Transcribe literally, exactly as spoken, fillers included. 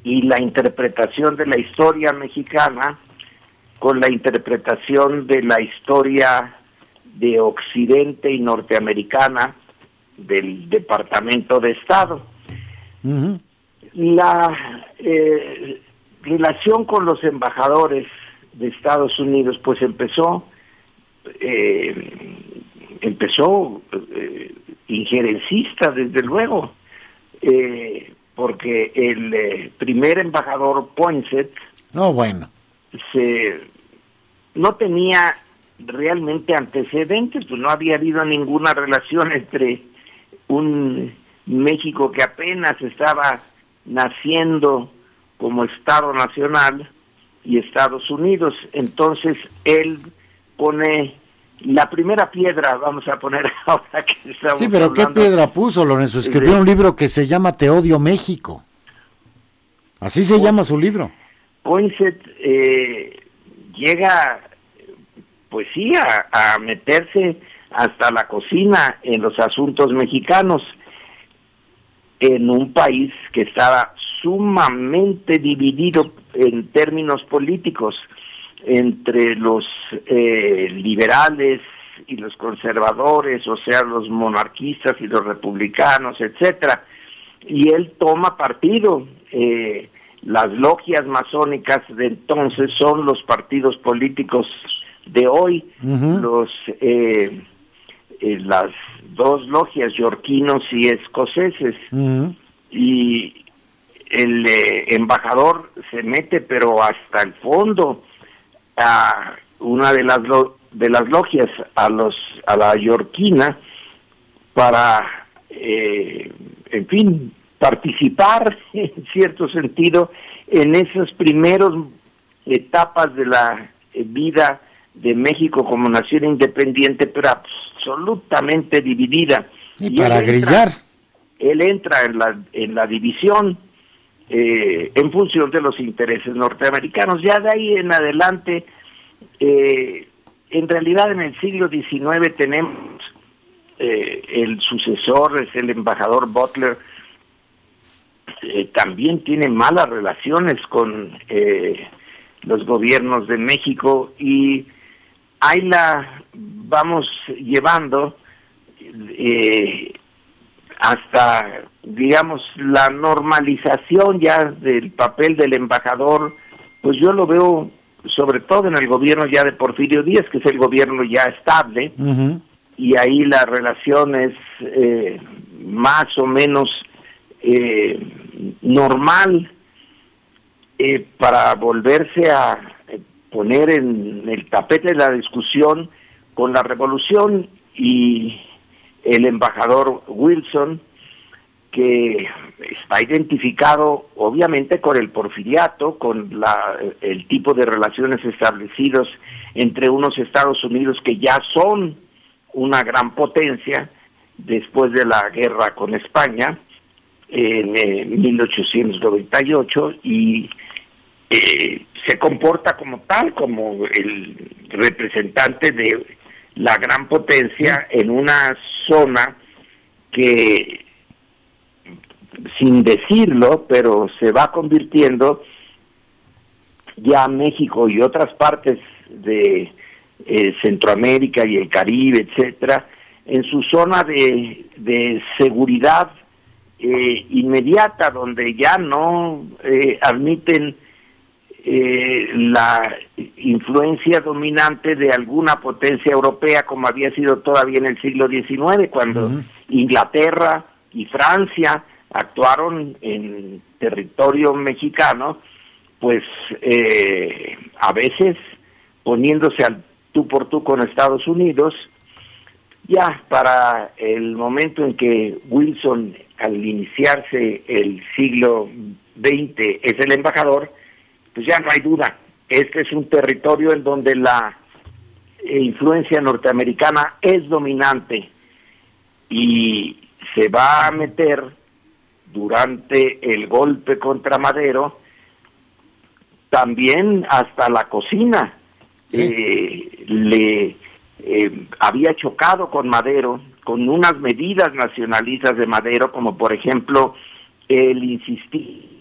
y la interpretación de la historia mexicana con la interpretación de la historia de Occidente y norteamericana del Departamento de Estado. Uh-huh. La eh, relación con los embajadores de Estados Unidos pues empezó eh, empezó eh, injerencista, desde luego, eh, porque el eh, primer embajador Poinsett no bueno se no tenía realmente antecedentes, pues no había habido ninguna relación entre un México que apenas estaba naciendo como Estado nacional y Estados Unidos. Entonces él pone la primera piedra, vamos a poner ahora que estamos Sí, pero hablando. ¿qué piedra puso, Lorenzo? Escribió Sí. un libro que se llama Te odio México. Así se Pues, llama su libro. Poinsett eh, llega, pues sí, a, a meterse hasta la cocina en los asuntos mexicanos, en un país que estaba sumamente dividido en términos políticos entre los eh, liberales y los conservadores, o sea, los monarquistas y los republicanos, etcétera. Y él toma partido. Eh, las logias masónicas de entonces son los partidos políticos de hoy. Uh-huh. Los eh, eh, las dos logias, yorquinos y escoceses. Uh-huh. Y el eh, embajador se mete pero hasta el fondo a una de las lo, de las logias, a los a la yorquina, para eh, en fin participar en cierto sentido en esas primeras etapas de la vida de México como nación independiente, pero absolutamente dividida. Y, y para él grillar entra, él entra en la en la división eh, en función de los intereses norteamericanos. Ya de ahí en adelante, eh, en realidad en el siglo diecinueve tenemos eh, el sucesor, es el embajador Butler. Eh, también tiene malas relaciones con eh, los gobiernos de México, y ahí la vamos llevando eh, hasta, digamos, la normalización ya del papel del embajador. Pues yo lo veo sobre todo en el gobierno ya de Porfirio Díaz, que es el gobierno ya estable. Uh-huh. Y ahí la relación es eh, más o menos eh, normal, eh, para volverse a poner en el tapete de la discusión con la revolución y el embajador Wilson, que está identificado obviamente con el porfiriato, con la, el tipo de relaciones establecidos entre unos Estados Unidos que ya son una gran potencia después de la guerra con España en eh, mil ochocientos noventa y ocho, y eh, se comporta como tal, como el representante de la gran potencia en una zona que, sin decirlo, pero se va convirtiendo ya México y otras partes de eh, Centroamérica y el Caribe, etcétera, en su zona de, de seguridad eh, inmediata, donde ya no eh, admiten eh, la influencia dominante de alguna potencia europea, como había sido todavía en el siglo diecinueve, cuando uh-huh. Inglaterra y Francia actuaron en territorio mexicano, pues eh, a veces poniéndose al tú por tú con Estados Unidos. Ya para el momento en que Wilson, al iniciarse el siglo veinte, es el embajador, pues ya no hay duda, este es un territorio en donde la influencia norteamericana es dominante, y se va a meter durante el golpe contra Madero también hasta la cocina. Sí. Eh, le eh, había chocado con Madero, con unas medidas nacionalistas de Madero, como por ejemplo el insistir